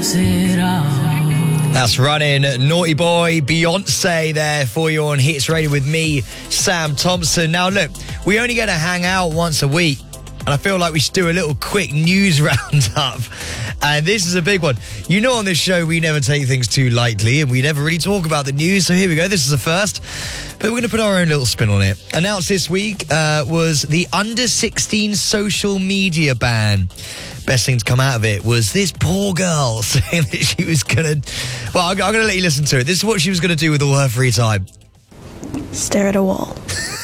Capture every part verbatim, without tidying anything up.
That's Running, Naughty Boy, Beyonce there for you on Hits Radio with me, Sam Thompson. Now look, we only get to hang out once a week, and I feel like we should do a little quick news roundup. And this is a big one. You know, on this show, we never take things too lightly, and we never really talk about the news. So here we go. This is the first. But we're going to put our own little spin on it. Announced this week uh, was the under sixteen social media ban. Best thing to come out of it was this poor girl saying that she was going to... Well, I'm, I'm going to let you listen to it. This is what she was going to do with all her free time. Stare at a wall.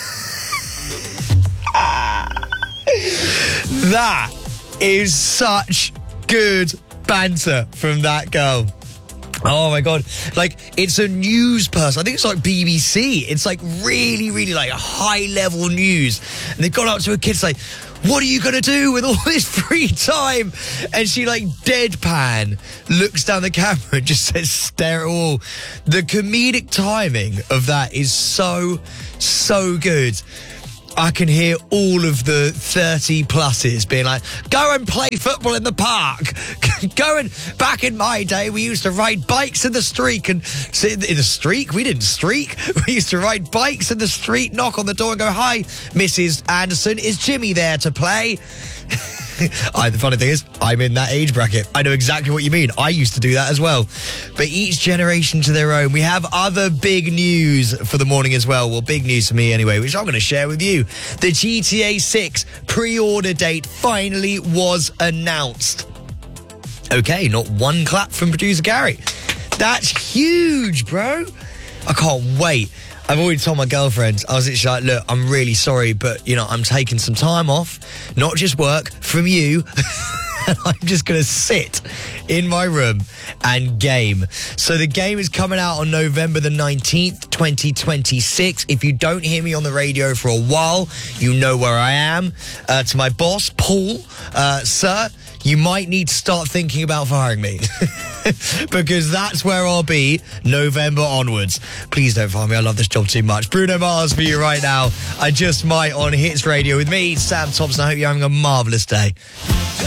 That is such good banter from that girl. Oh my God. Like, it's a news person. I think it's like B B C. It's like really, really like high level news. And they've gone up to a kid like, what are you going to do with all this free time? And she like deadpan looks down the camera and just says, stare at all. The comedic timing of that is so, so good. I can hear all of the thirty pluses being like, go and play football in the park. Go and, back in my day, we used to ride bikes in the street and sit in the street. We didn't streak. We used to ride bikes in the street, knock on the door and go, hi, Missus Anderson, is Jimmy there to play? I, the funny thing is, I'm in that age bracket. I know exactly what you mean. I used to do that as well. But each generation to their own. We have other big news for the morning as well. Well, big news for me anyway, which I'm going to share with you. The G T A six pre-order date finally was announced. Okay, not one clap from producer Gary. That's huge, bro. I can't wait. I've already told my girlfriend, I was literally like, look, I'm really sorry, but, you know, I'm taking some time off, not just work, from you. And I'm just going to sit in my room and game. So the game is coming out on November the nineteenth, twenty twenty-six. If you don't hear me on the radio for a while, you know where I am. Uh, to my boss, Paul, uh, sir, you might need to start thinking about firing me. Because that's where I'll be November onwards. Please don't fire me. I love this job too much. Bruno Mars for you right now. I Just Might on Hits Radio with me, Sam Thompson. I hope you're having a marvellous day.